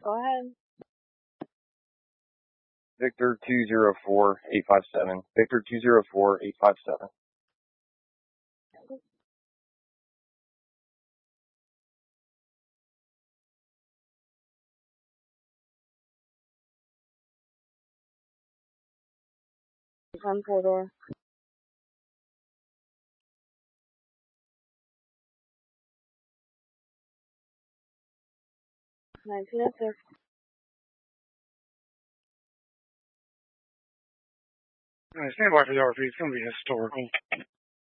Go ahead. Victor 204857. Victor 204857. Front four door. 1906. Stand by for the RV. It's going to be historical.